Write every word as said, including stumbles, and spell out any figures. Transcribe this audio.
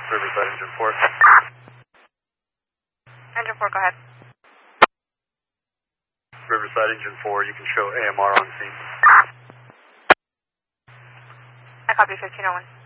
Riverside Engine four. Engine four, go ahead. Riverside Engine four, you can show A M R on scene. I copy fifteen oh one.